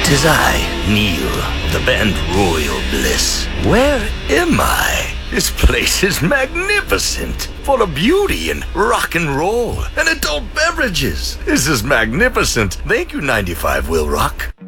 'Tis I, Neil, the band Royal Bliss. Where am I? This place is magnificent, full of beauty and rock and roll and adult beverages. This is magnificent. Thank you, 95 Will Rock.